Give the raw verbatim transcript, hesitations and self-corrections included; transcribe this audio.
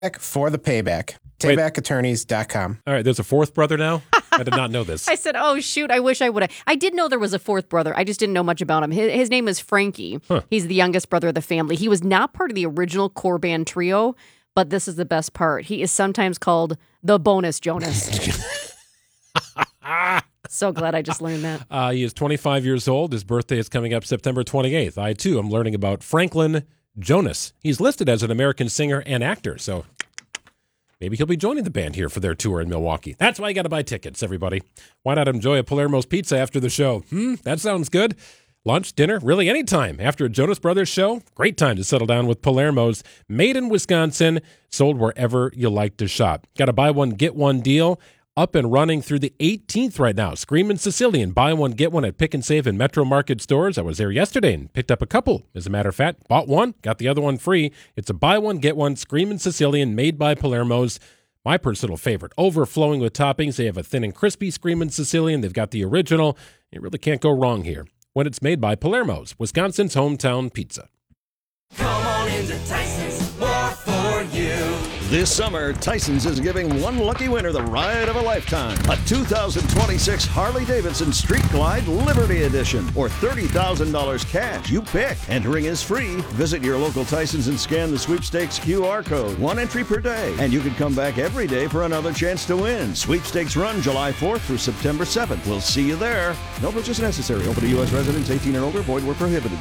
for the payback. Wait. Tayback Attorneys dot com. All right, there's a fourth brother now? I did not know this. I said, oh, shoot, I wish I would have. I did know there was a fourth brother. I just didn't know much about him. His, his name is Frankie. Huh. He's the youngest brother of the family. He was not part of the original core band trio, but this is the best part. He is sometimes called the Bonus Jonas. So glad I just learned that. Uh, he is twenty-five years old. His birthday is coming up September twenty-eighth. I, too, am learning about Franklin Jonas. He's listed as an American singer and actor, so maybe he'll be joining the band here for their tour in Milwaukee. That's why you got to buy tickets, everybody. Why not enjoy a Palermo's pizza after the show? Hmm, that sounds good. Lunch, dinner, really any time. After a Jonas Brothers show, great time to settle down with Palermo's. Made in Wisconsin, sold wherever you like to shop. Got a buy one, get one deal. Up and running through the eighteenth right now. Screamin' Sicilian. Buy one, get one at Pick and Save and Metro Market stores. I was there yesterday and picked up a couple. As a matter of fact, bought one, got the other one free. It's a buy one, get one Screamin' Sicilian made by Palermo's. My personal favorite. Overflowing with toppings. They have a thin and crispy Screamin' Sicilian. They've got the original. You really can't go wrong here when it's made by Palermo's, Wisconsin's hometown pizza. Come on into Tyson's, more for you. This summer, Tyson's is giving one lucky winner the ride of a lifetime. A two thousand twenty-six Harley-Davidson Street Glide Liberty Edition or thirty thousand dollars cash. You pick. Entering is free. Visit your local Tyson's and scan the sweepstakes Q R code. One entry per day. And you can come back every day for another chance to win. Sweepstakes run July fourth through September seventh. We'll see you there. No purchase necessary. Open to U S residents eighteen or older. Void where prohibited.